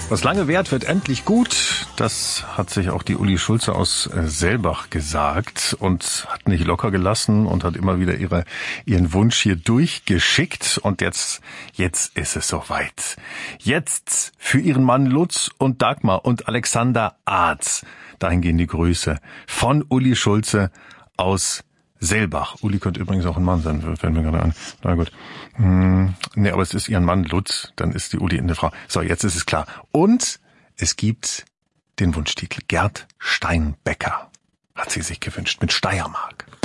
Was lange währt, wird endlich gut. Das hat sich auch die Uli Schulze aus Selbach gesagt und hat nicht locker gelassen und hat immer wieder ihren Wunsch hier durchgeschickt. Und jetzt ist es soweit. Jetzt für ihren Mann Lutz und Dagmar und Alexander Arz. Dahin gehen die Grüße von Uli Schulze aus Selbach. Uli könnte übrigens auch ein Mann sein, fällt mir gerade an. Na gut. Nee, aber es ist ihren Mann Lutz, dann ist die Uli eine Frau. So, jetzt ist es klar. Und es gibt den Wunschtitel. Gerd Steinbecker hat sie sich gewünscht mit Steiermark.